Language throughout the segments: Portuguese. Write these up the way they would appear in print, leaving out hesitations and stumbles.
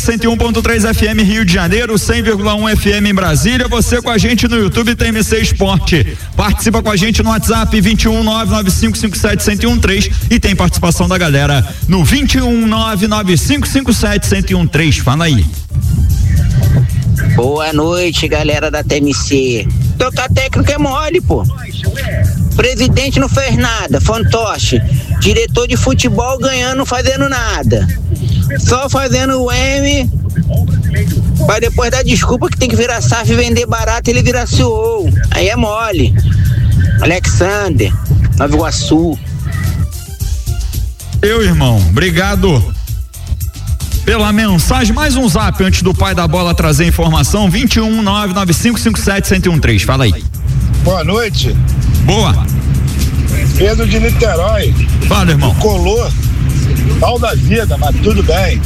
101.3 FM Rio de Janeiro, 100,1 FM em Brasília. Você com a gente no YouTube TMC Esporte. Participa com a gente no WhatsApp 21995571013 e tem participação da galera no 21995571013. Fala aí. Boa noite, galera da TMC. Tocar técnico é mole, pô. Presidente não fez nada, fantoche. Diretor de futebol ganhando, não fazendo nada. Só fazendo o M, pra depois dar desculpa que tem que virar SAF e vender barato, ele virar CEO. Aí é mole. Alexander, Nova Iguaçu. Irmão, obrigado pela mensagem. Mais um zap antes do pai da bola trazer informação. 21995571013. Fala aí. Boa noite. Boa. Pedro de Niterói. Fala, irmão. Colou. Pau da vida, mas tudo bem.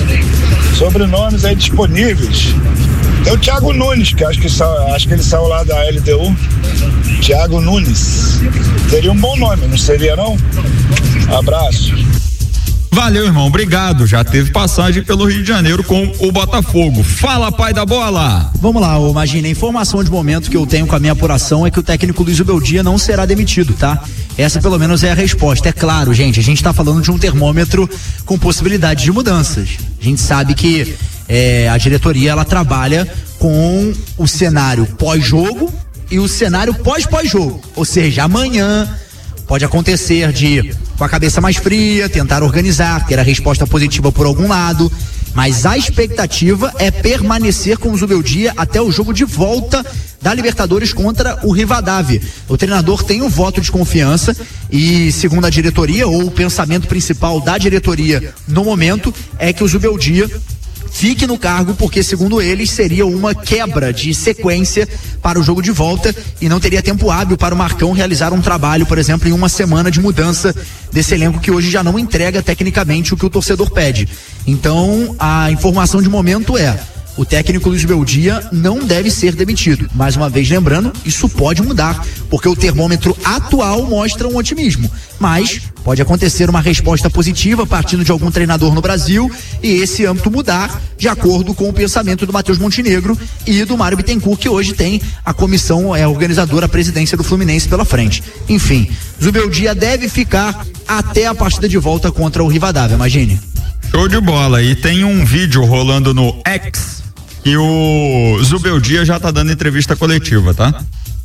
Sobrenomes aí disponíveis. Tem o Thiago Nunes, que acho que ele saiu lá da LDU. Thiago Nunes. Seria um bom nome, não seria não? Abraço. Valeu, irmão, obrigado. Já teve passagem pelo Rio de Janeiro com o Botafogo. Fala, pai da bola. Vamos lá, Magina, a informação de momento que eu tenho com a minha apuração é que o técnico Luiz Ubeldia não será demitido, tá? Essa pelo menos é a resposta. É claro, gente, a gente tá falando de um termômetro com possibilidade de mudanças. A gente sabe que a diretoria, ela trabalha com o cenário pós-jogo e o cenário pós-pós-jogo. Ou seja, amanhã pode acontecer de, com a cabeça mais fria, tentar organizar, ter a resposta positiva por algum lado, mas a expectativa é permanecer com o Zubeldia até o jogo de volta da Libertadores contra o Rivadavia. O treinador tem um voto de confiança e, segundo a diretoria, ou o pensamento principal da diretoria no momento, é que o Zubeldia fique no cargo, porque segundo eles seria uma quebra de sequência para o jogo de volta e não teria tempo hábil para o Marcão realizar um trabalho, por exemplo, em uma semana de mudança desse elenco que hoje já não entrega tecnicamente o que o torcedor pede. Então, a informação de momento é: o técnico Luiz Ubeldia não deve ser demitido. Mais uma vez lembrando, isso pode mudar, porque o termômetro atual mostra um otimismo, mas pode acontecer uma resposta positiva partindo de algum treinador no Brasil e esse âmbito mudar de acordo com o pensamento do Matheus Montenegro e do Mário Bittencourt, que hoje tem a comissão organizadora, a presidência do Fluminense pela frente. Enfim, Zubeldia deve ficar até a partida de volta contra o Rivadavia, imagine. Show de bola. E tem um vídeo rolando no X que o Zubeldia já tá dando entrevista coletiva, tá?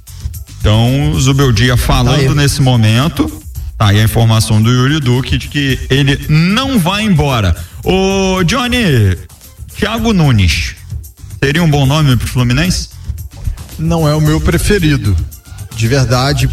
Então, o Zubeldia falando nesse momento, tá aí a informação do Yuri Duque de que ele não vai embora. Ô, Johnny, Thiago Nunes, seria um bom nome pro Fluminense? Não é o meu preferido, de verdade,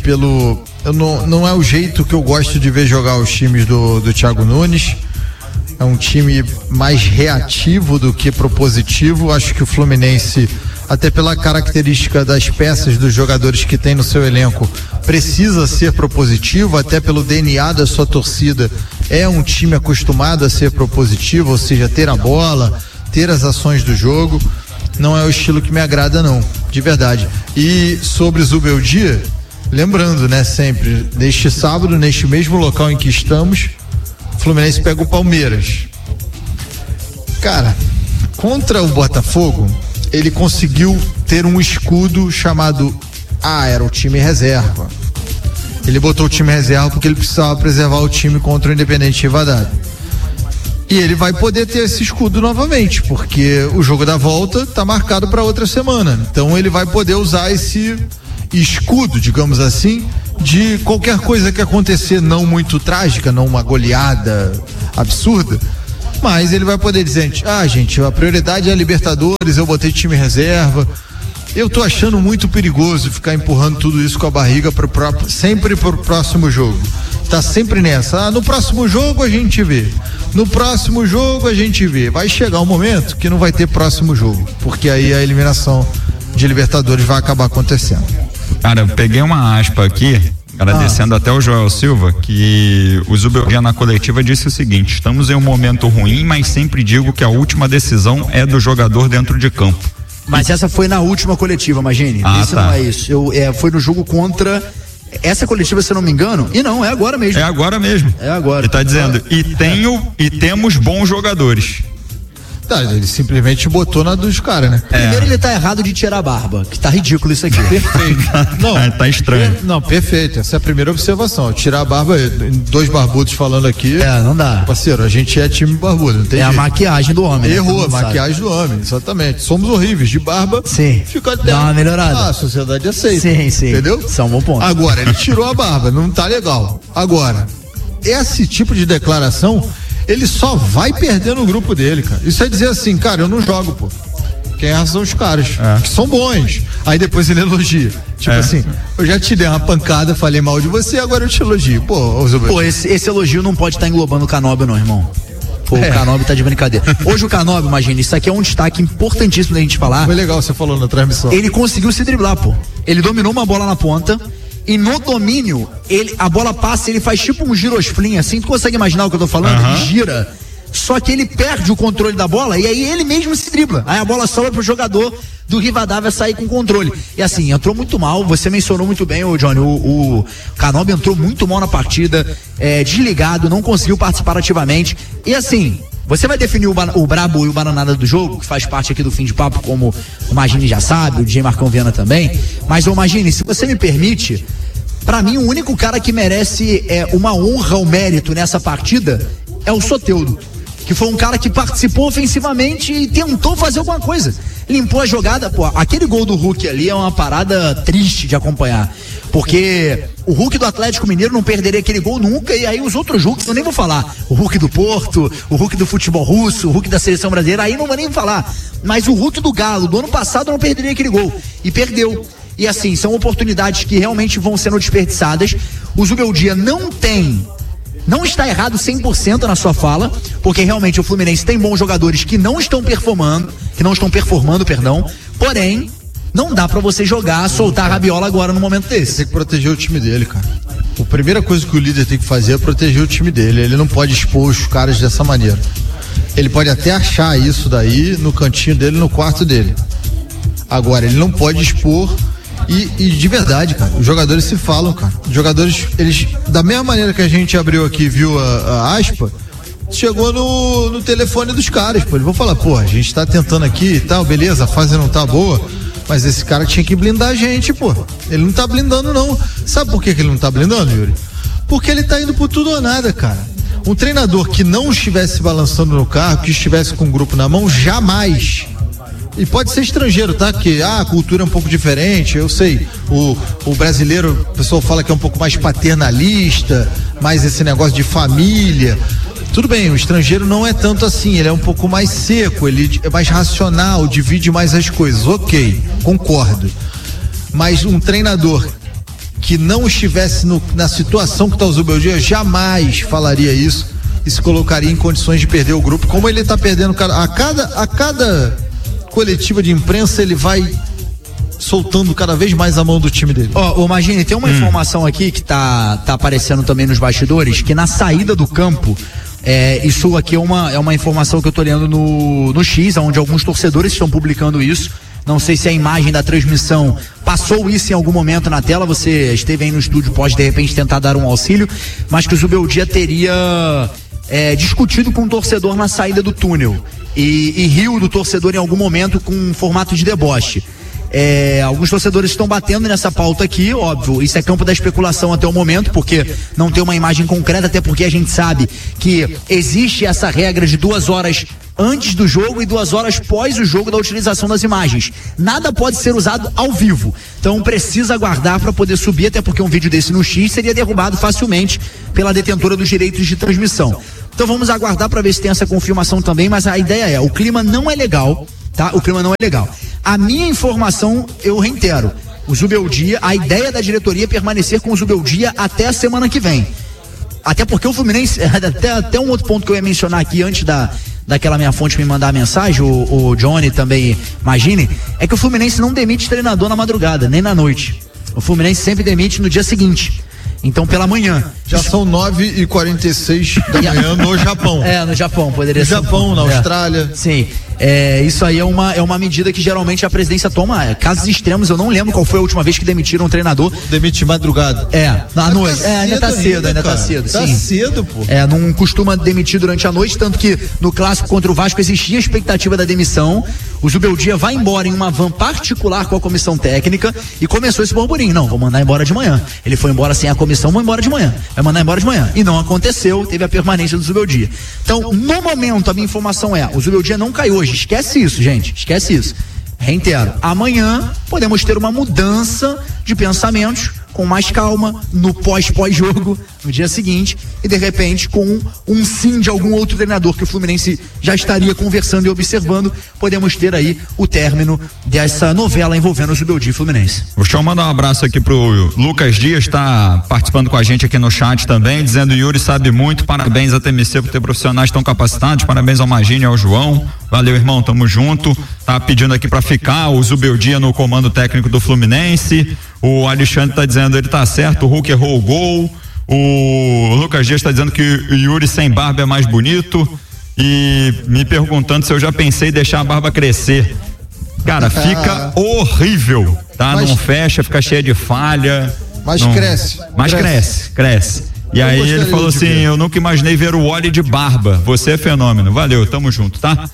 não é o jeito que eu gosto de ver jogar os times do Thiago Nunes. É um time mais reativo do que propositivo. Acho que o Fluminense, até pela característica das peças dos jogadores que tem no seu elenco, precisa ser propositivo, até pelo DNA da sua torcida. É um time acostumado a ser propositivo, ou seja, ter a bola, ter as ações do jogo. Não é o estilo que me agrada, não, de verdade. E sobre Zubeldia, lembrando, né, sempre, neste sábado, neste mesmo local em que estamos, o Fluminense pega o Palmeiras. Cara, contra o Botafogo, ele conseguiu ter um escudo chamado era o time reserva. Ele botou o time reserva porque ele precisava preservar o time contra o Independente Rivadavia. E ele vai poder ter esse escudo novamente, porque o jogo da volta tá marcado para outra semana. Então ele vai poder usar esse escudo, digamos assim, de qualquer coisa que acontecer não muito trágica, não uma goleada absurda, mas ele vai poder dizer, gente, a prioridade é a Libertadores, eu botei time reserva. Eu tô achando muito perigoso ficar empurrando tudo isso com a barriga sempre pro próximo jogo. Tá sempre nessa, no próximo jogo a gente vê. No próximo jogo a gente vê. Vai chegar um momento que não vai ter próximo jogo, porque aí a eliminação de Libertadores vai acabar acontecendo. Cara, eu peguei uma aspa aqui, agradecendo até o Joel Silva, que o Zubeldia na coletiva disse o seguinte: estamos em um momento ruim, mas sempre digo que a última decisão é do jogador dentro de campo. Mas essa foi na última coletiva, imagine. Isso não é isso. Foi no jogo contra essa coletiva, se eu não me engano. E não, é agora mesmo. É agora mesmo. É agora. Ele tá dizendo, e temos bons jogadores. Tá, ele simplesmente botou na dos caras, né? Primeiro ele tá errado de tirar a barba, que tá ridículo isso aqui. Perfeito. Não, tá estranho. Não, perfeito. Essa é a primeira observação. Tirar a barba, dois barbudos falando aqui. Não dá. Parceiro, a gente é time barbudo, não tem jeito. A maquiagem do homem. Errou, a maquiagem do homem, exatamente. Somos horríveis, de barba. Sim. Fica até. Dá uma melhorada. A sociedade aceita. Sim. Entendeu? Isso é um bom ponto. Agora, ele tirou a barba, não tá legal. Agora, esse tipo de declaração, ele só vai perder no grupo dele, cara. Isso é dizer assim, cara, eu não jogo, pô. Quem erra são os caras, que são bons. Aí depois ele elogia. Tipo assim, eu já te dei uma pancada, falei mal de você, agora eu te elogio. Pô, esse elogio não pode estar englobando o Canóbio, não, irmão. Pô, o Canóbio tá de brincadeira. Hoje o Canóbio, imagina, isso aqui é um destaque importantíssimo da gente falar. Foi legal você falou na transmissão. Ele conseguiu se driblar, pô. Ele dominou uma bola na ponta e no domínio, a bola passa, ele faz tipo um girosflim, assim, tu consegue imaginar o que eu tô falando? Ele gira, só que ele perde o controle da bola e aí ele mesmo se dribla. Aí a bola sobra pro jogador do Rivadavia sair com controle. E assim, entrou muito mal, você mencionou muito bem, Johnny, o Canóbio entrou muito mal na partida, desligado, não conseguiu participar ativamente. E assim, você vai definir o brabo e o bananada do jogo, que faz parte aqui do Fim de Papo, como o Magini já sabe, o DJ Marcão Viana também. Mas, Magini, se você me permite, pra mim o único cara que merece uma honra ou mérito nessa partida é o Soteldo, que foi um cara que participou ofensivamente e tentou fazer alguma coisa. Limpou a jogada, pô, aquele gol do Hulk ali é uma parada triste de acompanhar, porque o Hulk do Atlético Mineiro não perderia aquele gol nunca, e aí os outros Hulks, eu nem vou falar, o Hulk do Porto, o Hulk do futebol russo, o Hulk da seleção brasileira, aí não vou nem falar, mas o Hulk do Galo, do ano passado, não perderia aquele gol, e perdeu. E assim, são oportunidades que realmente vão sendo desperdiçadas. O Zubeldia não está errado 100% na sua fala, porque realmente o Fluminense tem bons jogadores que não estão performando, porém, não dá pra você soltar a rabiola agora no momento desse. Tem que proteger o time dele, cara. A primeira coisa que o líder tem que fazer é proteger o time dele. Ele não pode expor os caras dessa maneira. Ele pode até achar isso daí no cantinho dele, no quarto dele. Agora, ele não pode expor. E de verdade, cara, os jogadores se falam, cara. Os jogadores, eles, da mesma maneira que a gente abriu aqui, viu a aspa, chegou no telefone dos caras, pô. Eles vão falar, pô, a gente tá tentando aqui e tal, beleza, a fase não tá boa, mas esse cara tinha que blindar a gente, pô. Ele não tá blindando, não. Sabe por que ele não tá blindando, Yuri? Porque ele tá indo por tudo ou nada, cara. Um treinador que não estivesse balançando no carro, que estivesse com o grupo na mão, jamais. E pode ser estrangeiro, tá? Que a cultura é um pouco diferente, eu sei. O brasileiro, o pessoal fala que é um pouco mais paternalista, mais esse negócio de família. Tudo bem, o estrangeiro não é tanto assim, ele é um pouco mais seco, ele é mais racional, divide mais as coisas. Ok, concordo. Mas um treinador que não estivesse na situação que está o Zubeldia jamais falaria isso e se colocaria em condições de perder o grupo, como ele está perdendo a cada coletiva de imprensa, ele vai soltando cada vez mais a mão do time dele. Magini, tem uma informação aqui que tá aparecendo também nos bastidores, que na saída do campo, isso aqui é uma informação que eu tô lendo no X, onde alguns torcedores estão publicando isso. Não sei se a imagem da transmissão passou isso em algum momento na tela, você esteve aí no estúdio, pode de repente tentar dar um auxílio, mas que o Zubeldia teria discutido com o torcedor na saída do túnel e riu do torcedor em algum momento com um formato de deboche. Alguns torcedores estão batendo nessa pauta aqui, óbvio, isso é campo da especulação até o momento, porque não tem uma imagem concreta, até porque a gente sabe que existe essa regra de 2 horas antes do jogo e 2 horas pós o jogo da utilização das imagens. Nada pode ser usado ao vivo, então precisa aguardar para poder subir, até porque um vídeo desse no X seria derrubado facilmente pela detentora dos direitos de transmissão. Então vamos aguardar para ver se tem essa confirmação também, mas a ideia o clima não é legal, tá? O clima não é legal. A minha informação, eu reitero, o Zubeldia, a ideia da diretoria é permanecer com o Zubeldia até a semana que vem. Até porque o Fluminense, até um outro ponto que eu ia mencionar aqui antes daquela minha fonte me mandar a mensagem, o Johnny também, imagine, é que o Fluminense não demite treinador na madrugada, nem na noite. O Fluminense sempre demite no dia seguinte. Então, pela manhã. Já são 9h46 da manhã no Japão. No Japão, poderia ser. No Japão, na Austrália. Sim. Isso aí é uma medida que geralmente a presidência toma. Casos extremos, eu não lembro qual foi a última vez que demitiram um treinador. Demite madrugada. À noite. Ainda tá cedo. Tá sim. cedo, pô. Não costuma demitir durante a noite, tanto que no clássico contra o Vasco existia a expectativa da demissão. O Zubeldia vai embora em uma van particular com a comissão técnica e começou esse burburinho. Não, vou mandar embora de manhã. Ele foi embora sem a comissão, vou embora de manhã. Vai mandar embora de manhã. E não aconteceu, teve a permanência do Zubeldia. Então, no momento, a minha informação o Zubeldia não caiu hoje. Esquece isso, gente. Esquece isso. Reitero, amanhã podemos ter uma mudança de pensamentos com mais calma no pós-jogo, no dia seguinte, e de repente com um sim de algum outro treinador que o Fluminense já estaria conversando e observando, podemos ter aí o término dessa novela envolvendo o Zubeldia e Fluminense. Deixa eu mandar um abraço aqui pro Lucas Dias, tá participando com a gente aqui no chat também, dizendo: Yuri sabe muito, parabéns a TMC por ter profissionais tão capacitados, parabéns ao Magini e ao João, valeu, irmão, tamo junto. Tá pedindo aqui pra ficar o Zubeldia no comando técnico do Fluminense. O Alexandre tá dizendo, ele tá certo, o Hulk errou o gol. O Lucas Dias tá dizendo que o Yuri sem barba é mais bonito e me perguntando se eu já pensei em deixar a barba crescer. Cara, fica horrível, tá? Não fecha, fica cheia de falha. Mas cresce. Mas cresce. E aí ele falou assim, eu nunca imaginei ver o Wally de barba, você é fenômeno, valeu, tamo junto, tá?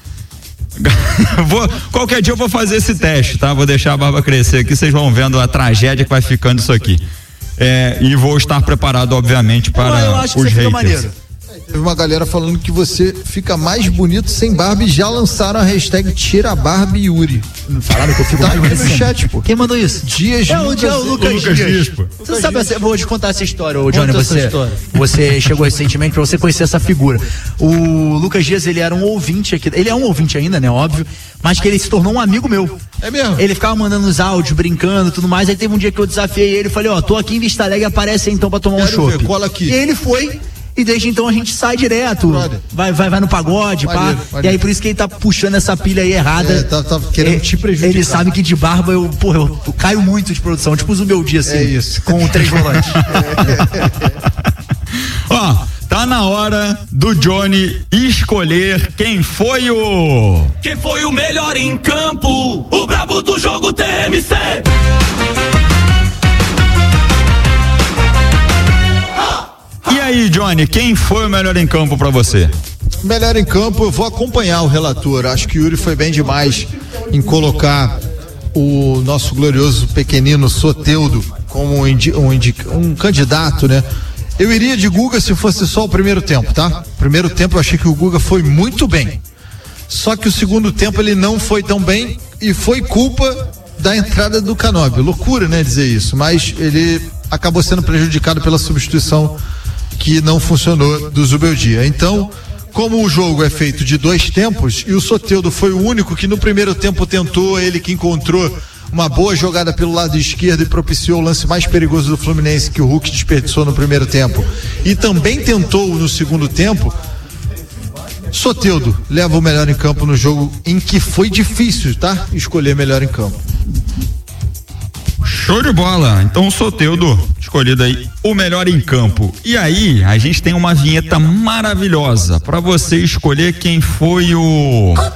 Qualquer dia eu vou fazer esse teste, tá? Vou deixar a barba crescer aqui, vocês vão vendo a tragédia que vai ficando isso aqui. E vou estar preparado, obviamente, para os haters. Teve uma galera falando que você fica mais bonito sem barba e já lançaram a hashtag Tira a Barba Yuri. Falaram que eu fico mais bonito no chat, pô. Quem mandou isso? O Lucas Dias, pô. Você sabe, vou te contar essa história, Johnny, você chegou recentemente pra você conhecer essa figura. O Lucas Dias, ele era um ouvinte aqui, ele é um ouvinte ainda, né, óbvio, mas que ele se tornou um amigo meu. É mesmo? Ele ficava mandando os áudios, brincando e tudo mais, aí teve um dia que eu desafiei ele, falei, tô aqui em Vista Alegre, aparece aí então pra tomar um chopp. Cola aqui. E ele foi. E desde então a gente sai direto, vai no pagode, maneiro. E aí por isso que ele tá puxando essa pilha aí errada. Tá querendo te prejudicar. Ele sabe que de barba eu caio muito de produção, tipo o Zubeldia assim, isso. Com 3 volantes. Tá na hora do Johnny escolher quem foi o melhor em campo, o brabo do jogo TMC. E aí, Johnny, quem foi o melhor em campo pra você? Melhor em campo, eu vou acompanhar o relator. Acho que o Yuri foi bem demais em colocar o nosso glorioso pequenino Soteldo como um candidato, né? Eu iria de Guga se fosse só o primeiro tempo, tá? Primeiro tempo eu achei que o Guga foi muito bem. Só que o segundo tempo ele não foi tão bem e foi culpa da entrada do Canóbio. Loucura, né, dizer isso, mas ele acabou sendo prejudicado pela substituição que não funcionou do Zubeldia. Então, como o jogo é feito de 2 tempos e o Soteldo foi o único que no primeiro tempo tentou, ele que encontrou uma boa jogada pelo lado esquerdo e propiciou o lance mais perigoso do Fluminense que o Hulk desperdiçou no primeiro tempo e também tentou no segundo tempo, Soteldo leva o melhor em campo no jogo em que foi difícil, tá? Escolher melhor em campo. Show de bola. Então o Soteldo escolhido aí o melhor em campo. E aí a gente tem uma vinheta maravilhosa para você escolher quem foi o